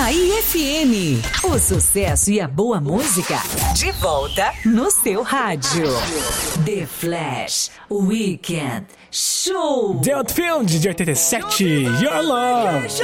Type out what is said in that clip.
Unai FM. O sucesso e a boa música de volta no seu rádio. The Flash Weekend Show. The Outfield de 87, Your Love.